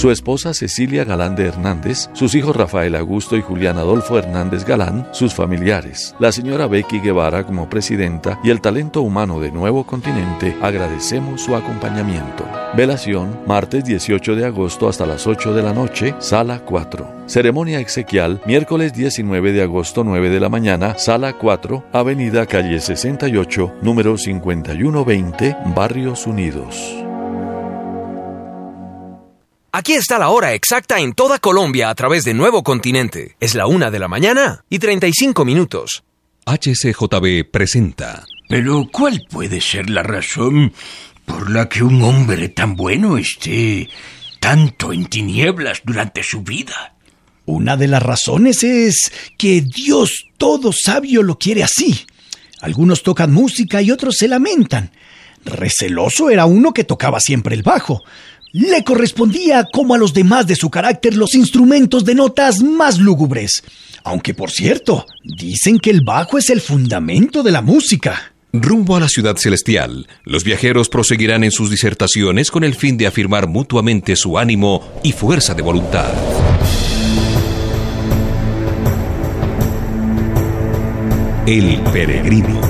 su esposa Cecilia Galán de Hernández, sus hijos Rafael Augusto y Julián Adolfo Hernández Galán, sus familiares, la señora Becky Guevara como presidenta y el talento humano de Nuevo Continente, agradecemos su acompañamiento. Velación, martes 18 de agosto hasta las 8 de la noche, sala 4. Ceremonia exequial, miércoles 19 de agosto, 9 de la mañana, sala 4, avenida calle 68, número 5120, Barrios Unidos. Aquí está la hora exacta en toda Colombia a través de Nuevo Continente. Es la 1:35 a.m. HCJB presenta. Pero, ¿cuál puede ser la razón por la que un hombre tan bueno esté tanto en tinieblas durante su vida? Una de las razones es que Dios todo sabio lo quiere así. Algunos tocan música y otros se lamentan. Receloso era uno que tocaba siempre el bajo. Le correspondía, como a los demás de su carácter, los instrumentos de notas más lúgubres. Aunque, por cierto, dicen que el bajo es el fundamento de la música. Rumbo a la ciudad celestial, los viajeros proseguirán en sus disertaciones con el fin de afirmar mutuamente su ánimo y fuerza de voluntad. El Peregrino.